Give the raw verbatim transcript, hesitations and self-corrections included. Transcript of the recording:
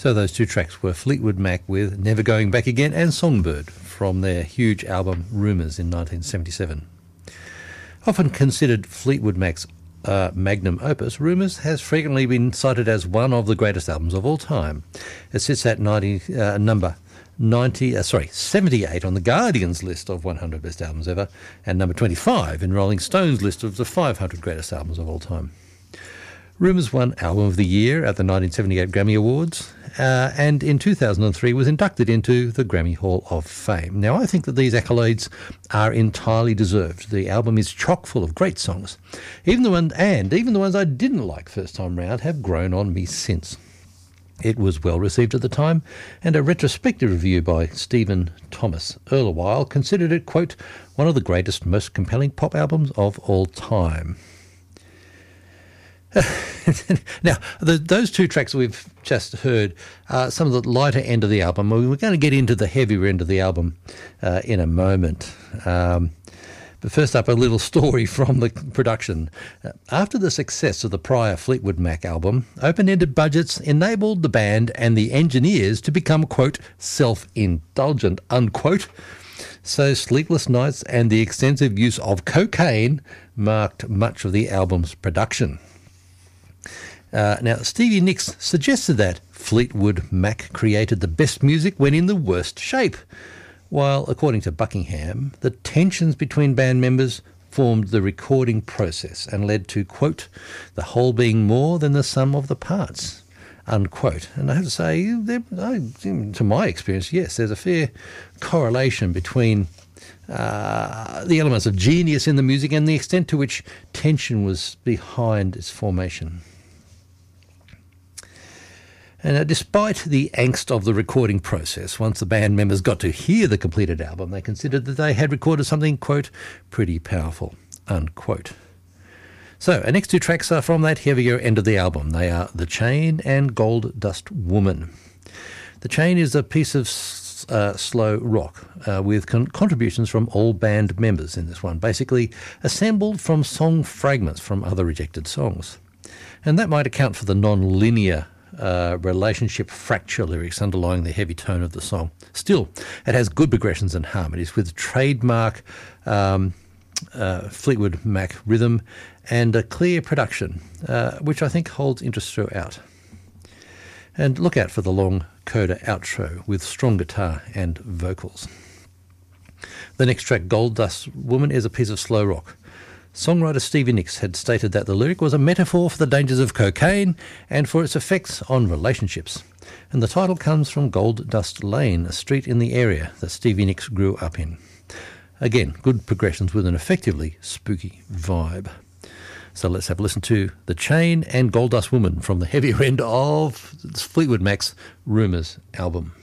So those two tracks were Fleetwood Mac with Never Going Back Again and Songbird from their huge album Rumours in nineteen seventy-seven. Often considered Fleetwood Mac's uh, magnum opus, Rumours has frequently been cited as one of the greatest albums of all time. It sits at ninety, uh, number ninety, uh, sorry, seventy-eight on the Guardian's list of one hundred best albums ever, and number twenty-five in Rolling Stone's list of the five hundred greatest albums of all time. Rumours won Album of the Year at the nineteen seventy-eight Grammy Awards, uh, and in two thousand three was inducted into the Grammy Hall of Fame. Now, I think that these accolades are entirely deserved. The album is chock full of great songs. Even the one, and even the ones I didn't like first time round have grown on me since. It was well received at the time, and a retrospective review by Stephen Thomas Erlewine considered it, quote, one of the greatest, most compelling pop albums of all time. Now, the, those two tracks we've just heard are some of the lighter end of the album. We're going to get into the heavier end of the album uh, in a moment. Um, but first up, a little story from the production. Uh, after the success of the prior Fleetwood Mac album, open-ended budgets enabled the band and the engineers to become, quote, self-indulgent, unquote. So sleepless nights and the extensive use of cocaine marked much of the album's production. Uh, now, Stevie Nicks suggested that Fleetwood Mac created the best music when in the worst shape, while, according to Buckingham, the tensions between band members formed the recording process and led to, quote, the whole being more than the sum of the parts, unquote. And I have to say, there, I, to my experience, yes, there's a fair correlation between uh, the elements of genius in the music and the extent to which tension was behind its formation. And uh, despite the angst of the recording process, once the band members got to hear the completed album, they considered that they had recorded something, quote, pretty powerful, unquote. So our next two tracks are from that heavier end of the album. They are The Chain and Gold Dust Woman. The Chain is a piece of uh, slow rock uh, with con- contributions from all band members in this one, basically assembled from song fragments from other rejected songs. And that might account for the non-linear Uh, relationship fracture lyrics underlying the heavy tone of the song. Still, it has good progressions and harmonies with trademark um, uh, Fleetwood Mac rhythm and a clear production, uh, which I think holds interest throughout. And look out for the long coda outro with strong guitar and vocals. The next track, Gold Dust Woman, is a piece of slow rock. Songwriter Stevie Nicks had stated that the lyric was a metaphor for the dangers of cocaine and for its effects on relationships. And the title comes from Gold Dust Lane, a street in the area that Stevie Nicks grew up in. Again, good progressions with an effectively spooky vibe. So let's have a listen to The Chain and Gold Dust Woman from the heavier end of Fleetwood Mac's Rumours album.